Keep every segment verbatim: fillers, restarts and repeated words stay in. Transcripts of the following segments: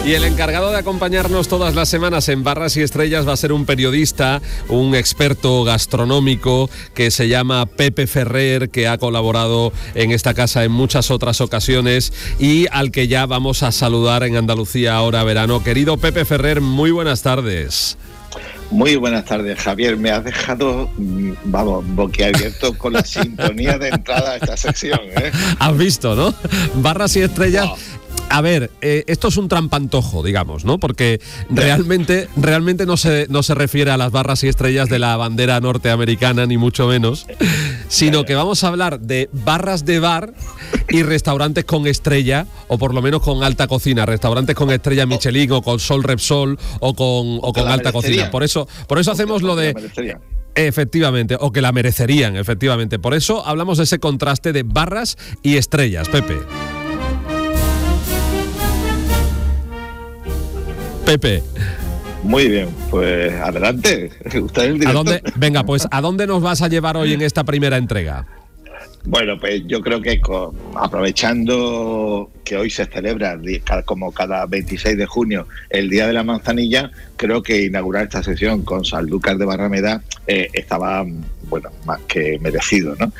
Y el encargado de acompañarnos todas las semanas en Barras y Estrellas va a ser un periodista, un experto gastronómico que se llama Pepe Ferrer, que ha colaborado en esta casa en muchas otras ocasiones y al que ya vamos a saludar en Andalucía ahora verano. Querido Pepe Ferrer, muy buenas tardes. Muy buenas tardes, Javier. Me has dejado, vamos, boquiabierto con la sintonía de entrada a esta sección, ¿eh? Has visto, ¿no? Barras y Estrellas... Wow. A ver, eh, esto es un trampantojo, digamos, ¿no? Porque realmente, realmente no se, no se refiere a las barras y estrellas de la bandera norteamericana, ni mucho menos, sino que vamos a hablar de barras de bar y restaurantes con estrella, o por lo menos con alta cocina, restaurantes con estrella Michelin o con Sol Repsol o con, o con alta cocina. Por eso, por eso hacemos lo de... Efectivamente, o que la merecerían, efectivamente. Por eso hablamos de ese contraste de barras y estrellas, Pepe. Pepe. Muy bien, pues adelante. Usted es el director. ¿A dónde? Venga, pues ¿a dónde nos vas a llevar hoy en esta primera entrega? Bueno, pues yo creo que con, aprovechando que hoy se celebra como cada veintiséis de junio el Día de la Manzanilla, creo que inaugurar esta sesión con Sanlúcar de Barrameda eh, estaba, bueno, más que merecido, ¿no?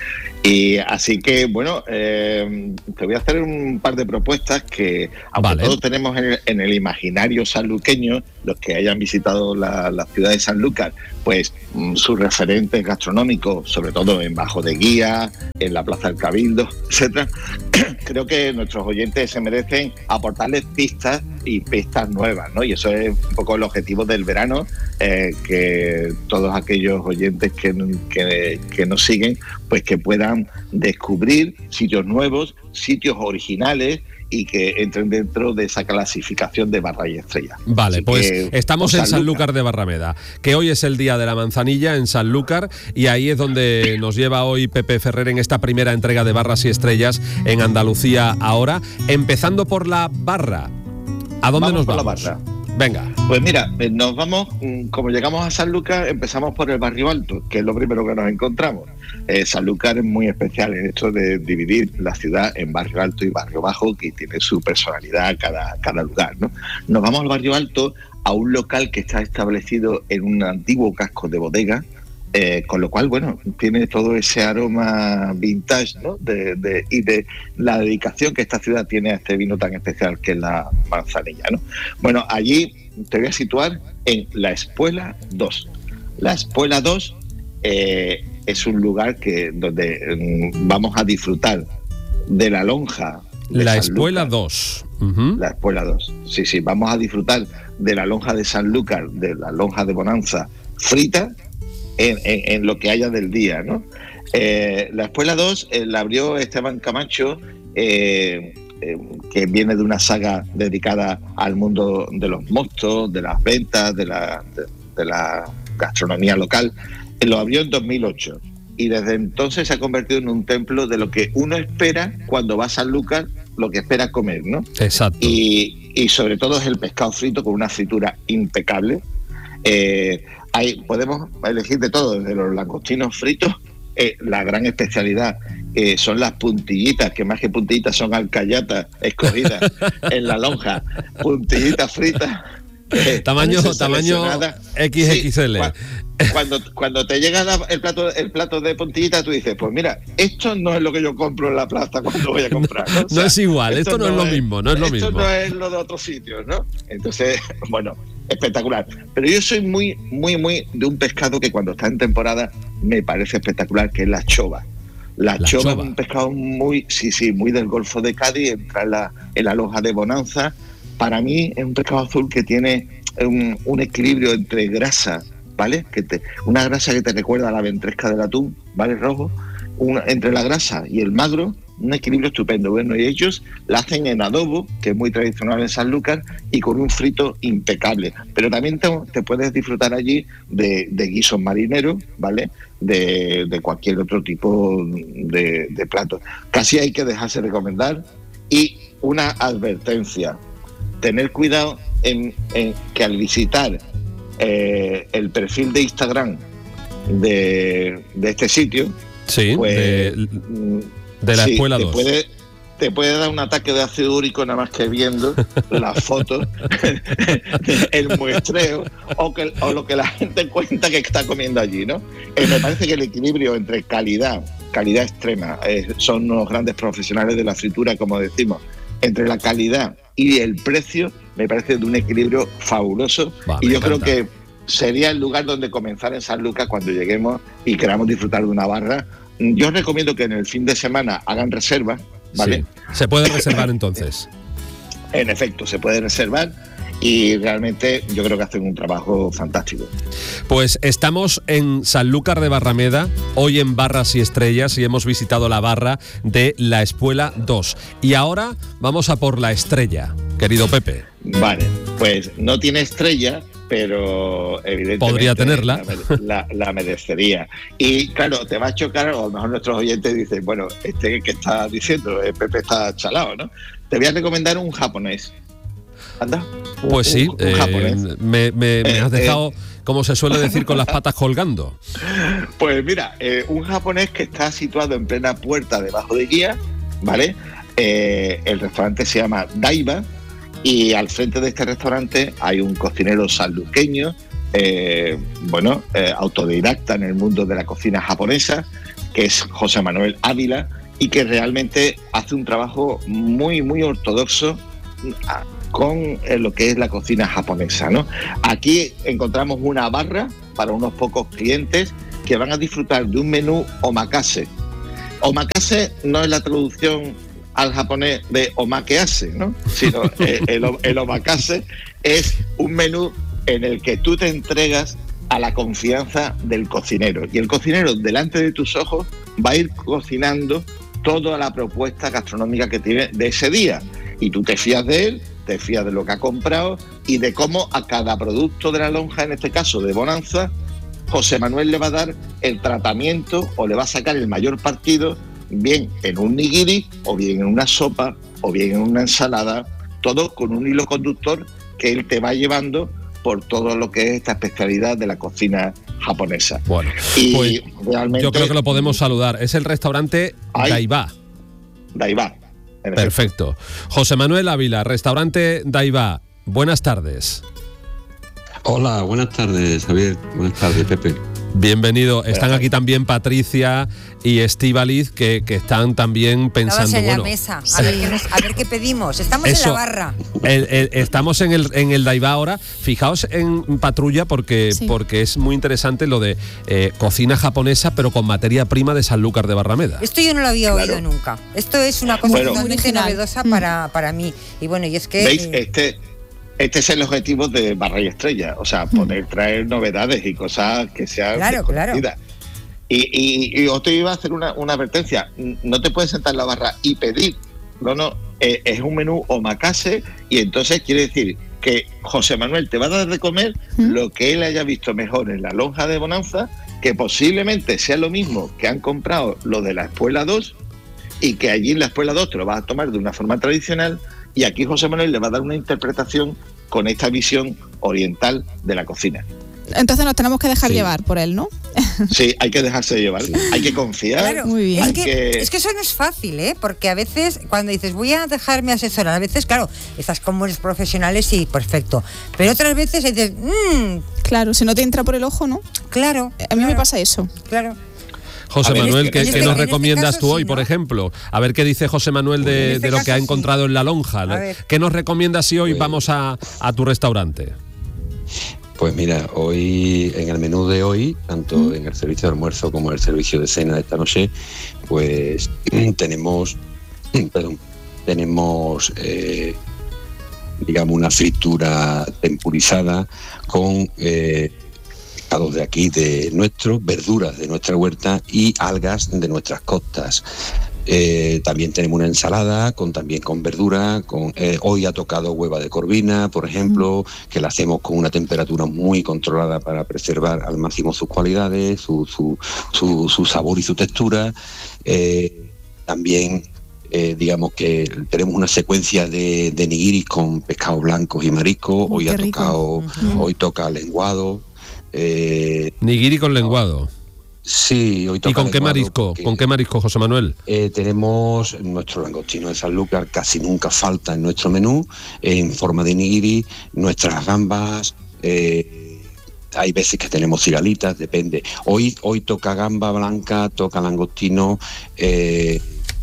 Y así que, bueno, eh, te voy a hacer un par de propuestas que, aunque vale. todos tenemos en el, en el imaginario sanluqueño, los que hayan visitado la, la ciudad de Sanlúcar, pues mm, sus referentes gastronómicos, sobre todo en Bajo de Guía, en la Plaza del Cabildo, etcétera, creo que nuestros oyentes se merecen aportarles pistas y pistas nuevas, ¿no? Y eso es un poco el objetivo del verano, eh, que todos aquellos oyentes que, que, que nos siguen, pues que puedan descubrir sitios nuevos, sitios originales y que entren dentro de esa clasificación de barra y estrella. Vale, así pues que, estamos en Sanlúcar de Barrameda, que hoy es el Día de la Manzanilla en Sanlúcar y ahí es donde nos lleva hoy Pepe Ferrer en esta primera entrega de Barras y Estrellas en Andalucía ahora, empezando por la barra. ¿A dónde vamos nos vamos? Por la barra. Venga. Pues mira, nos vamos, como llegamos a Sanlúcar, empezamos por el Barrio Alto, que es lo primero que nos encontramos. Eh, Sanlúcar es muy especial en esto de dividir la ciudad en Barrio Alto y Barrio Bajo, que tiene su personalidad cada, cada lugar, ¿no? Nos vamos al Barrio Alto, a un local que está establecido en un antiguo casco de bodega, Eh, con lo cual, bueno, tiene todo ese aroma vintage, ¿no? De, de, y de la dedicación que esta ciudad tiene a este vino tan especial que es la manzanilla, ¿no? Bueno, allí te voy a situar en La Espuela dos. La Espuela dos eh, es un lugar que donde eh, vamos a disfrutar de la lonja de La San Espuela Lucas. dos. Uh-huh. La Espuela dos. Sí, sí, vamos a disfrutar de la lonja de Sanlúcar, de la lonja de Bonanza frita, En, en, en lo que haya del día, ¿no? Eh, la Espuela dos eh, la abrió Esteban Camacho, eh, eh, que viene de una saga dedicada al mundo de los mostos, de las ventas, de la, de, de la gastronomía local. Eh, lo abrió en dos mil ocho y desde entonces se ha convertido en un templo de lo que uno espera cuando va a Sanlúcar, lo que espera comer, ¿no? Exacto. Y, y sobre todo es el pescado frito con una fritura impecable. Eh, hay, podemos elegir de todo, desde los langostinos fritos, eh, la gran especialidad eh, son las puntillitas, que más que puntillitas son alcayatas escogidas en la lonja, puntillitas fritas. Eh, tamaño tamaño equis equis ele. Sí, cuando, cuando te llega la, el plato el plato de puntillita, tú dices, pues mira, esto no es lo que yo compro en la plaza cuando voy a comprar, ¿no? O sea, no es igual, esto, esto no, no es lo mismo, no es lo esto mismo. Esto no es lo de otros sitios, ¿no? Entonces, bueno, espectacular. Pero yo soy muy, muy, muy de un pescado que cuando está en temporada me parece espectacular, que es la chova. La, la chova, chova es un pescado muy, sí, sí, muy del Golfo de Cádiz, entra en la, en la lonja de Bonanza. Para mí es un pescado azul que tiene un, un equilibrio entre grasa, ¿vale? Que te, una grasa que te recuerda a la ventresca del atún, ¿vale? Rojo. Una, entre la grasa y el magro, un equilibrio estupendo. Bueno, y ellos la hacen en adobo, que es muy tradicional en Sanlúcar, y con un frito impecable. Pero también te, te puedes disfrutar allí de, de guisos marineros, ¿vale? De, de cualquier otro tipo de, de plato. Casi hay que dejarse recomendar. Y una advertencia: tener cuidado en, en que al visitar eh, el perfil de Instagram de, de este sitio, sí, pues, de, de la sí, Espuela dos. Puede, te puede dar un ataque de ácido úrico nada más que viendo las fotos, el muestreo o, que, o lo que la gente cuenta que está comiendo allí, ¿no? Eh, me parece que el equilibrio entre calidad, calidad extrema, eh, son unos grandes profesionales de la fritura, como decimos, entre la calidad y el precio, me parece de un equilibrio fabuloso. Va, y yo encanta. creo que sería el lugar donde comenzar en San Lucas cuando lleguemos y queramos disfrutar de una barra. Yo os recomiendo que en el fin de semana hagan reservas, ¿vale? Sí. Se puede reservar entonces. En efecto, se puede reservar y realmente yo creo que hacen un trabajo fantástico. Pues estamos en Sanlúcar de Barrameda, hoy en Barras y Estrellas, y hemos visitado la barra de La Espuela dos. Y ahora vamos a por la estrella, querido Pepe. Vale, pues no tiene estrella, pero evidentemente podría tenerla. La, la, la merecería. Y claro, te va a chocar, o a lo mejor nuestros oyentes dicen, bueno, este que está diciendo, el Pepe está chalado, ¿no? Te voy a recomendar un japonés. ¿Anda? Pues sí, un, un eh, japonés. me, me, me Eh, has dejado, eh. como se suele decir, con las patas colgando. Pues mira, eh, un japonés que está situado en plena puerta debajo de Guía, ¿vale? Eh, el restaurante se llama Daiba y al frente de este restaurante hay un cocinero sanluqueño, eh, bueno, eh, autodidacta en el mundo de la cocina japonesa, que es José Manuel Ávila, y que realmente hace un trabajo muy, muy ortodoxo con lo que es la cocina japonesa, ¿no? Aquí encontramos una barra para unos pocos clientes que van a disfrutar de un menú omakase. Omakase no es la traducción al japonés de omakease, ¿no? Sino el, el, el omakase es un menú en el que tú te entregas a la confianza del cocinero. Y el cocinero, delante de tus ojos, va a ir cocinando toda la propuesta gastronómica que tiene de ese día. Y tú te fías de él, te fías de lo que ha comprado y de cómo a cada producto de la lonja, en este caso de Bonanza, José Manuel le va a dar el tratamiento o le va a sacar el mayor partido, bien en un nigiri, o bien en una sopa, o bien en una ensalada, todo con un hilo conductor que él te va llevando por todo lo que es esta especialidad de la cocina japonesa. Bueno, y pues realmente, yo creo que lo podemos saludar. Es el restaurante Daiba. Daiba. Perfecto. José Manuel Ávila, restaurante Daiba. Buenas tardes. Hola, buenas tardes, Javier. Buenas tardes, Pepe. Bienvenido. Están aquí también Patricia y Estíbaliz, que, que están también pensando... Estamos en bueno, la mesa, a ver, qué nos, a ver qué pedimos. Estamos eso, en la barra. El, el, estamos en el, en el Daiba ahora. Fijaos en Patrulla porque, sí. porque es muy interesante lo de eh, cocina japonesa, pero con materia prima de Sanlúcar de Barrameda. Esto yo no lo había claro. oído nunca. Esto es una cosa bueno, totalmente novedosa mm. para, para mí. Y bueno, y es que... ¿Veis? Eh, este... Este es el objetivo de Barra y Estrella, o sea, poder traer novedades y cosas que sean claro, desconocidas. Claro. Y, y, y yo te iba a hacer una, una advertencia, no te puedes sentar en la barra y pedir, no, no, eh, es un menú omakase y entonces quiere decir que José Manuel te va a dar de comer ¿Mm? lo que él haya visto mejor en la lonja de Bonanza, que posiblemente sea lo mismo que han comprado lo de la Espuela dos y que allí en la Espuela dos te lo vas a tomar de una forma tradicional. Y aquí José Manuel le va a dar una interpretación con esta visión oriental de la cocina. Entonces nos tenemos que dejar sí. llevar por él, ¿no? Sí, hay que dejarse llevar, sí. hay que confiar. Claro, muy bien. Es que, que... es que eso no es fácil, ¿eh? Porque a veces cuando dices voy a dejarme asesorar, a veces, claro, estás con buenos profesionales y perfecto. Pero otras veces dices, mmm. Claro, si no te entra por el ojo, ¿no? Claro. A mí claro. me pasa eso. Claro. José ver, Manuel, ¿qué, este, ¿qué nos este, recomiendas caso, tú hoy, sí, ¿no? por ejemplo? A ver qué dice José Manuel de, este de lo que ha sí. encontrado en la lonja. ¿Qué nos recomiendas si hoy pues, vamos a, a tu restaurante? Pues mira, hoy en el menú de hoy, tanto mm. en el servicio de almuerzo como en el servicio de cena de esta noche, pues tenemos, perdón, tenemos, eh, digamos, una fritura tempurizada con... Eh, pescados de aquí, de nuestros, verduras de nuestra huerta y algas de nuestras costas. Eh, también tenemos una ensalada con también con verdura. Con, eh, hoy ha tocado hueva de corvina, por ejemplo, mm. que la hacemos con una temperatura muy controlada para preservar al máximo sus cualidades, su, su, su, su sabor y su textura. Eh, también Eh, digamos que tenemos una secuencia de, de nigiris con pescados blancos y mariscos. Oh, hoy ha rico. tocado, Uh-huh. hoy toca lenguado. Eh, Nigiri con lenguado. Sí, hoy toca ¿Y con qué adecuado marisco? porque, ¿Con qué marisco, José Manuel? Eh, tenemos nuestro langostino de Sanlúcar, casi nunca falta en nuestro menú, en forma de nigiri, nuestras gambas, eh, hay veces que tenemos cigalitas, depende. Hoy, hoy toca gamba blanca, toca langostino, eh,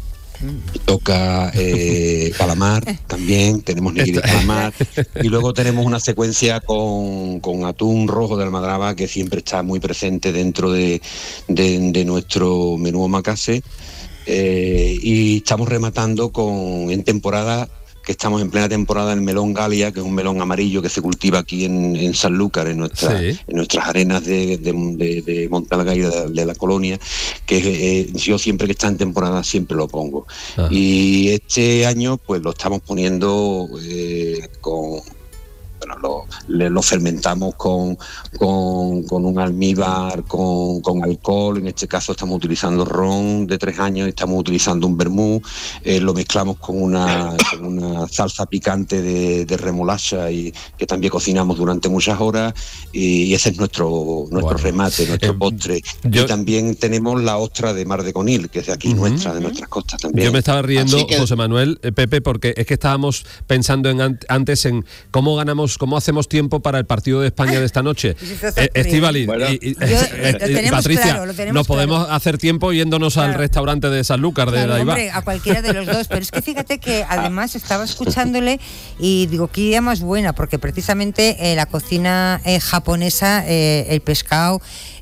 toca eh, calamar también, tenemos nigiri de calamar, y luego tenemos una secuencia con, con atún rojo de almadraba que siempre está muy presente dentro de, de, de nuestro menú omakase, eh, y estamos rematando con en temporada, que estamos en plena temporada, el melón Galia, que es un melón amarillo que se cultiva aquí en, en Sanlúcar, en, nuestra, sí. en nuestras arenas de, de, de, de Montalgay, de, de la colonia, que eh, yo siempre que está en temporada siempre lo pongo. Ajá. Y este año pues lo estamos poniendo eh, con... Bueno, lo, le, lo fermentamos con, con, con un almíbar, con, con alcohol. En este caso estamos utilizando ron de tres años, estamos utilizando un vermú, eh, lo mezclamos con una, con una salsa picante de, de remolacha y que también cocinamos durante muchas horas, y, y ese es nuestro, nuestro bueno, remate, nuestro eh, postre. Yo, y también tenemos la ostra de Mar de Conil, que es de aquí uh-huh, nuestra, de nuestras costas también. Yo me estaba riendo, que... José Manuel, eh, Pepe, porque es que estábamos pensando en antes en cómo ganamos, cómo hacemos tiempo para el partido de España de esta noche. eh, Estíbaliz bueno. y, y, Yo, y Patricia, claro, nos podemos claro. hacer tiempo yéndonos claro. al restaurante de Sanlúcar de claro, Daibá. Hombre, a cualquiera de los dos, pero es que fíjate que además estaba escuchándole y digo, qué idea más buena, porque precisamente eh, la cocina eh, japonesa, eh, el pescado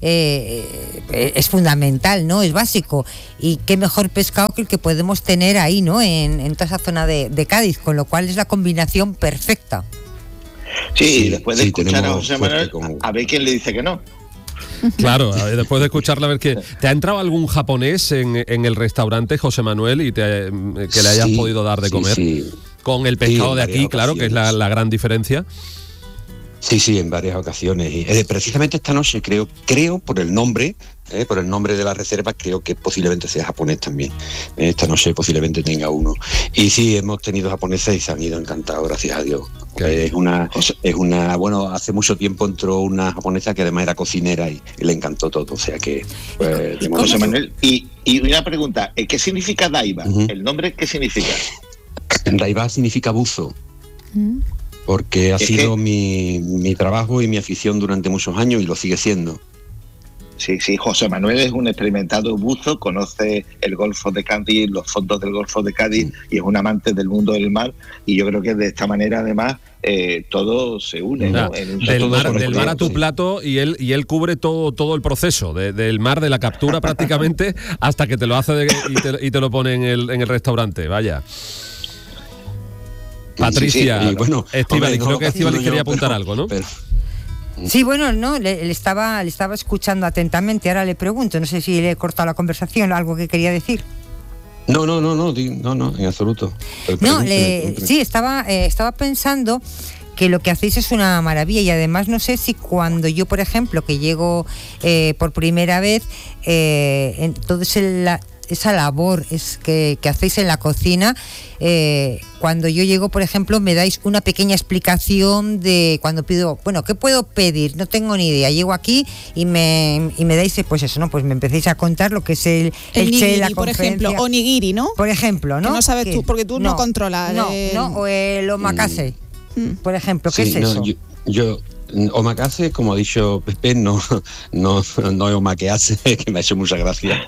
eh, eh, es fundamental, ¿no? Es básico. Y qué mejor pescado que el que podemos tener ahí, ¿no? En, en toda esa zona de, de Cádiz, con lo cual es la combinación perfecta. Sí, sí, después de sí, escuchar a José Manuel, con... a ver quién le dice que no. Claro, a ver, después de escucharla, a ver qué. ¿Te ha entrado algún japonés en, en el restaurante, José Manuel, y te, que le hayas sí, podido dar de comer? Sí, sí. Con el pescado sí, de aquí, claro, que es la, la gran diferencia. Sí, sí, en varias ocasiones. Y, eh, precisamente esta noche, creo, creo por el nombre, eh, por el nombre de la reserva, creo que posiblemente sea japonés también. Eh, esta noche posiblemente tenga uno. Y sí, hemos tenido japoneses y se han ido encantados, gracias a Dios. Eh, es una, es una, bueno, hace mucho tiempo entró una japonesa que además era cocinera y, y le encantó todo. O sea que, pues, ¿Y, José Manuel, y, y una pregunta, ¿qué significa Daiba? Uh-huh. ¿El nombre qué significa? Daiba significa buzo. Uh-huh. Porque ha sido que... mi, mi trabajo y mi afición durante muchos años y lo sigue siendo. Sí, sí, José Manuel es un experimentado buzo, conoce el Golfo de Cádiz, los fondos del Golfo de Cádiz, sí. y es un amante del mundo del mar, y yo creo que de esta manera además eh, todo se une, nah, ¿no? En un del mar, del mar a tu sí. plato, y él y él cubre todo todo el proceso, de, del mar, de la captura prácticamente, hasta que te lo hace de, y, te, y te lo pone en el, en el restaurante, vaya. Patricia, sí, sí, y bueno, Estíbaliz, creo que Estíbaliz quería apuntar pero, algo, ¿no? Pero, sí, bueno, no, le, le estaba le estaba escuchando atentamente, ahora le pregunto, no sé si le he cortado la conversación, algo que quería decir. No, no, no, no, no, no, en absoluto. Pero no, le, sí, estaba eh, estaba pensando que lo que hacéis es una maravilla, y además no sé si cuando yo, por ejemplo, que llego eh, por primera vez, eh, entonces el, la, esa labor es que, que hacéis en la cocina, eh, cuando yo llego, por ejemplo, me dais una pequeña explicación de cuando pido, bueno, ¿qué puedo pedir? No tengo ni idea. Llego aquí y me y me dais, pues eso, ¿no? Pues me empecéis a contar lo que es el el, el nigiri, la por ejemplo, o nigiri, ¿no? Por ejemplo, ¿no? Que no sabes ¿Qué? tú, porque tú no, no controlas. No, el... no, o el omakase, mm. por ejemplo, ¿qué sí, es eso? No, yo, yo omakase, como ha dicho Pepe, no, no, no es omakase, que me ha hecho mucha gracia.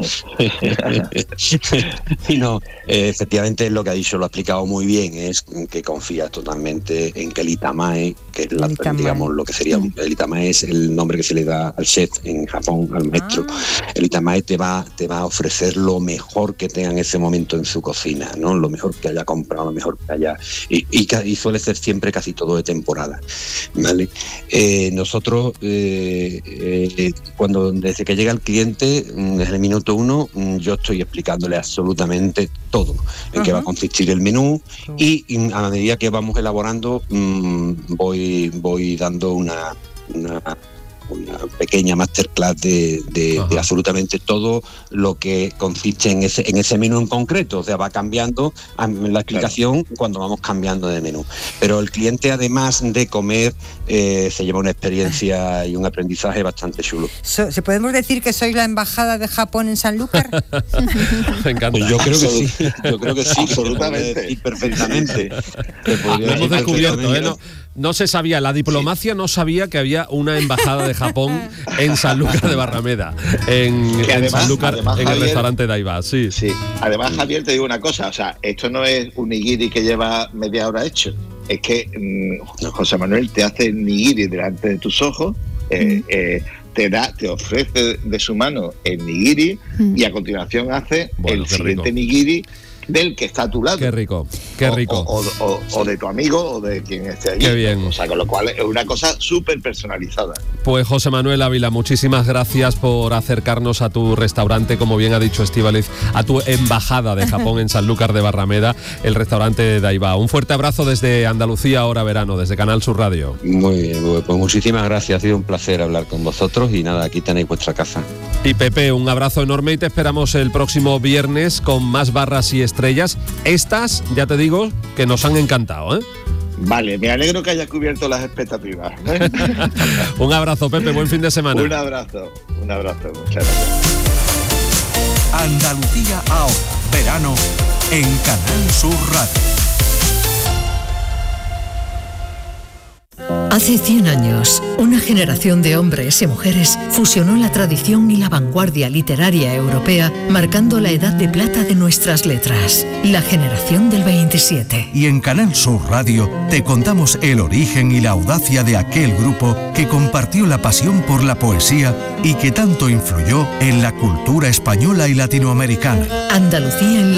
Y no, eh, efectivamente lo que ha dicho, lo ha explicado muy bien, es que confías totalmente en que el itamae, que es la, digamos lo que sería mm. el itamae es el nombre que se le da al chef en Japón, al maestro. Ah. El itamae te va, te va a ofrecer lo mejor que tenga en ese momento en su cocina, ¿no? Lo mejor que haya comprado, lo mejor que haya, y, y, y suele ser siempre casi todo de temporada, ¿vale? Eh, nosotros, eh, eh, cuando desde que llega el cliente, desde el minuto uno, yo estoy explicándole absolutamente todo, en uh-huh. qué va a consistir el menú, uh-huh. y, y a medida que vamos elaborando, mmm, voy, voy dando una, una una pequeña masterclass de, de, de absolutamente todo lo que consiste en ese, en ese menú en concreto. O sea, va cambiando la explicación claro. cuando vamos cambiando de menú. Pero el cliente, además de comer, eh, se lleva una experiencia y un aprendizaje bastante chulo. So, ¿Se podemos decir que sois la embajada de Japón en Sanlúcar? Me encanta. Pues yo creo que sí, yo creo que sí, absolutamente. Y perfectamente. Lo hemos descubierto, ¿eh? No, no se sabía, la diplomacia sí. no sabía que había una embajada de Japón en Sanlúcar de Barrameda, en, además, en Sanlúcar, además, en Javier, el restaurante Daiba, sí. Sí, además Javier, te digo una cosa, o sea, esto no es un nigiri que lleva media hora hecho, es que mmm, José Manuel te hace el nigiri delante de tus ojos, eh, eh, te da, te ofrece de su mano el nigiri mm. y a continuación hace bueno, el siguiente rico. nigiri del que está a tu lado. Qué rico, qué rico. O, o, o, o de tu amigo o de quien esté allí. Qué bien. O sea, con lo cual es una cosa súper personalizada. Pues José Manuel Ávila, muchísimas gracias por acercarnos a tu restaurante, como bien ha dicho Estíbaliz, a tu embajada de Japón en Sanlúcar de Barrameda, el restaurante Daiba. Un fuerte abrazo desde Andalucía, ahora verano, desde Canal Sur Radio. Muy bien, pues muchísimas gracias, ha sido un placer hablar con vosotros y nada, aquí tenéis vuestra casa. Y Pepe, un abrazo enorme y te esperamos el próximo viernes con más barras y estrellas. Estas, ya te digo, que nos han encantado, ¿eh? Vale, me alegro que hayas cubierto las expectativas, ¿eh? Un abrazo, Pepe, buen fin de semana. Un abrazo, un abrazo, muchas gracias. Andalucía ahora, verano, en Canal Sur Radio. Hace cien años, una generación de hombres y mujeres fusionó la tradición y la vanguardia literaria europea, marcando la edad de plata de nuestras letras, la generación del veintisiete. Y en Canal Sur Radio te contamos el origen y la audacia de aquel grupo que compartió la pasión por la poesía y que tanto influyó en la cultura española y latinoamericana. Andalucía en